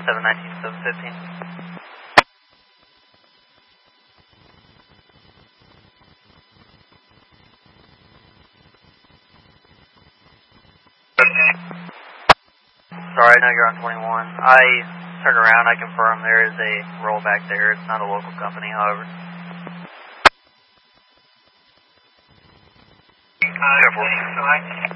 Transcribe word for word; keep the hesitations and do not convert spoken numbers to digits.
seven nineteen, seven fifteen. Sorry, I know you're on twenty-one. I turned around, I confirm there is a rollback there. It's not a local company, however. Uh,